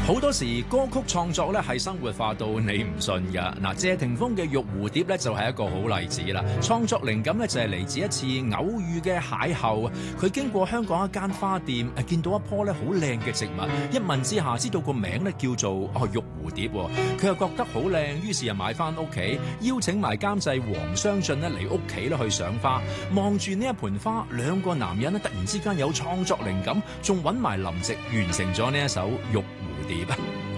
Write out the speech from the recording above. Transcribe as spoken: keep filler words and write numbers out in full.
好多時歌曲創作咧係生活化到你唔信㗎。嗱，謝霆鋒嘅《玉蝴蝶》咧就係一個好例子啦。創作靈感咧就係嚟自一次偶遇嘅邂逅。佢經過香港一間花店，誒見到一棵咧好靚嘅植物，一問之下知道個名咧叫做哦玉蝴蝶。佢又覺得好靚，於是又買翻屋企，邀請埋監製黃雙進咧嚟屋企咧去賞花。望住呢一盆花，兩個男人咧突然之間有創作靈感，仲揾埋林夕完成咗呢一首《玉蝴蝶》。